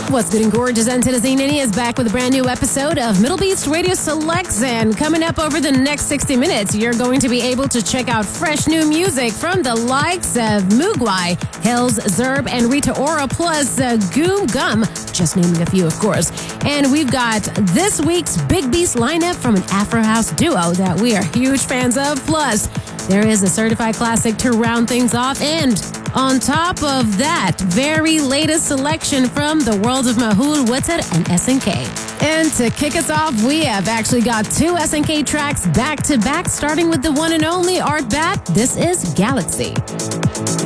What's good and gorgeous? And Nini is back with a brand new episode of Middle Beast Radio Selects. And coming up over the next 60 minutes, you're going to be able to check out fresh new music from the likes of Mugwai, Hills, Zerb, and Rita Ora, plus Goom Gum, just naming a few, of course. And we've got this week's Big Beast lineup from an Afro House duo that we are huge fans of. Plus, there is a certified classic to round things off. And on top of that, very latest selection from the world of Mahul, Witter, and SNK. And to kick us off, we have actually got two SNK tracks back to back, starting with the one and only Art Bat. This is Galaxy.